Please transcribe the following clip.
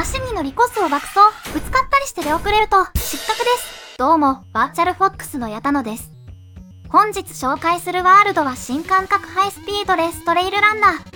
マシンに乗りコースを爆走、ぶつかったりして出遅れると失格です。どうも、バーチャルフォックスの矢田野です。本日紹介するワールドは新感覚ハイスピードレーストレイルランナー。